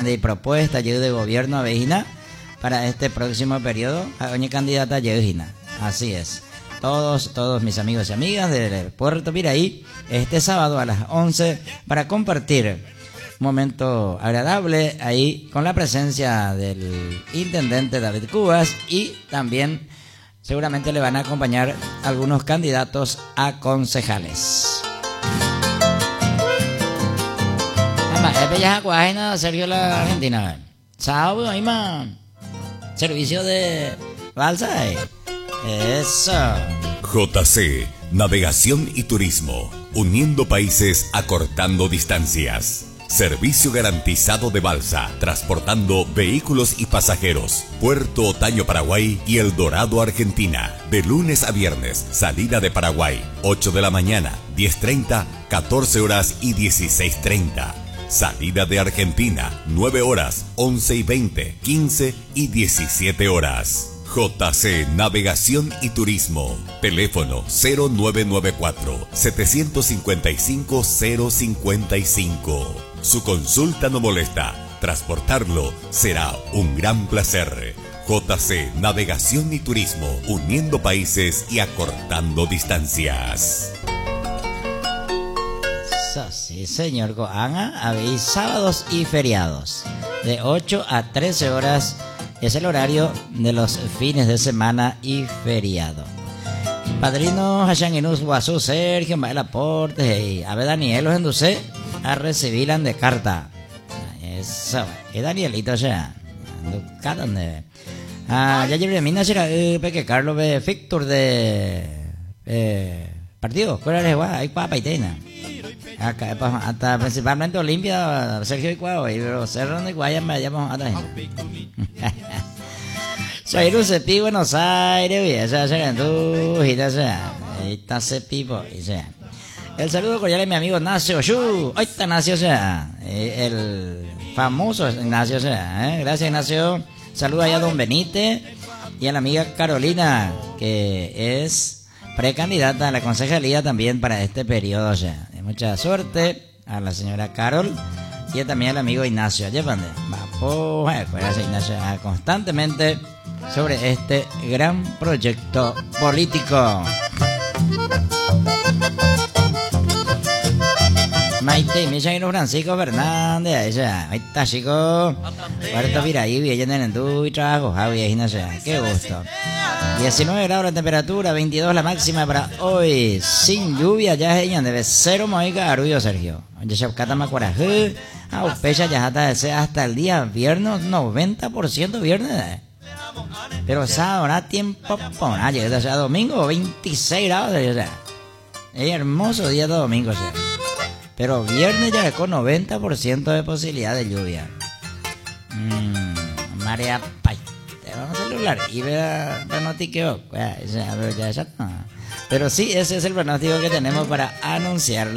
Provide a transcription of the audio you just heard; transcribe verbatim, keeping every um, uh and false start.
de propuesta yo de gobierno avejina para este próximo periodo. A doña candidata Yegina. Así es. Todos, todos mis amigos y amigas de Puerto Piraí, este sábado a las once para compartir un momento agradable ahí con la presencia del intendente David Cubas y también seguramente le van a acompañar algunos candidatos a concejales. Sergio la Argentina. Chao, Ima. Servicio de balsa. Eso. J C, Navegación y Turismo, uniendo países, acortando distancias. Servicio garantizado de balsa, transportando vehículos y pasajeros. Puerto Otaño, Paraguay y El Dorado, Argentina. De lunes a viernes, salida de Paraguay, ocho de la mañana, diez treinta, catorce horas y dieciséis treinta. Salida de Argentina, nueve horas, once y veinte, quince y diecisiete horas. J C Navegación y Turismo. Teléfono cero nueve nueve cuatro, siete cinco cinco, cero cinco cinco. Su consulta no molesta. Transportarlo será un gran placer. J C Navegación y Turismo, uniendo países y acortando distancias. Sí, señor Goanga. Habéis sábados y feriados de ocho a trece horas. Es el horario de los fines de semana y feriado. Padrino Hashanginus Guasú, Sergio Mael Aporte y Ave Daniel los endusé a recibir de carta. Eso, y Danielito ya. ¿Acá dónde? Ah, ya llevé mina será Peque Carlos de Victor de eh, partido. ¿Cuál es igual? Hay papa y tena. Acá, hasta principalmente Olimpia, Sergio y Cuau, pero Cerro de Guaya me llamamos a la gente. Soy Lucepi, Buenos Aires, y esa se tú, y esa, ahí está Cepipo, y sea. El saludo cordial de mi amigo Nacio Shu, ahí está Nacio, sea, el famoso Ignacio, sea, ¿eh? Gracias, Ignacio. Saludo allá a don Benítez y a la amiga Carolina, que es precandidata a la concejalía también para este periodo, ya. Mucha suerte a la señora Carol y también al amigo Ignacio. Llévame, vamos a Ignacio constantemente sobre este gran proyecto político. Maite y Michael Francisco Fernández, allá, ahí está, chicos. Puerto Piraí, vienen en tu y trabajo, Javi, Ignacio, qué gusto. diecinueve grados la temperatura, veintidós la máxima para hoy, sin lluvia, ya es debe cero moica arullo, Sergio. Ya se cata macuarajú, a pecha ya hasta el día viernes, noventa por ciento viernes. Pero sábado, tiempo, para llegar a domingo, veintiséis grados, o sea, es hermoso día de domingo, o sea. Pero viernes ya con noventa por ciento de posibilidad de lluvia. Mmm, marea pay. Te vamos a celular y vea pronostiqueo. Pero sí, ese es el pronóstico que tenemos para anunciar.